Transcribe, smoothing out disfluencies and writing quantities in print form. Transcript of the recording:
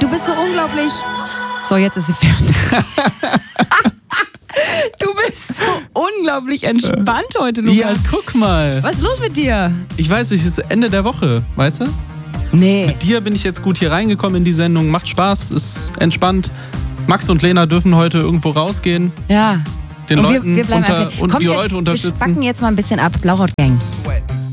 bist so unglaublich... So, jetzt ist sie fertig. Du bist so unglaublich entspannt heute, Lukas. Ja, guck mal. Was ist los mit dir? Ich weiß nicht, es ist Ende der Woche, weißt du? Nee. Mit dir bin ich jetzt gut hier reingekommen in die Sendung. Macht Spaß, ist entspannt. Max und Lena dürfen heute irgendwo rausgehen. Ja. Den und Leuten wir bleiben die Leute unterstützen. Wir spacken jetzt mal ein bisschen ab. Blauhaut Gang.